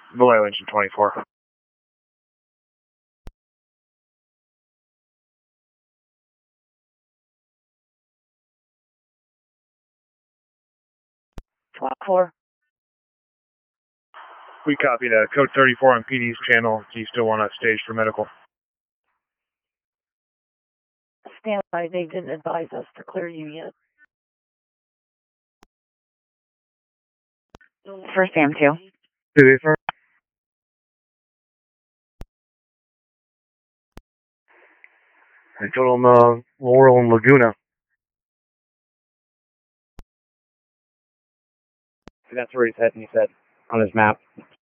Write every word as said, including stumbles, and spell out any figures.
Vallejo engine twenty-four. twenty-four. We copied uh, code thirty-four on P D's channel. Do you still want to stage for medical? Stand by. They didn't advise us to clear you yet. For Sam two. Two first. I told him uh, Laurel and Laguna. That's where he's heading, he said, on his map.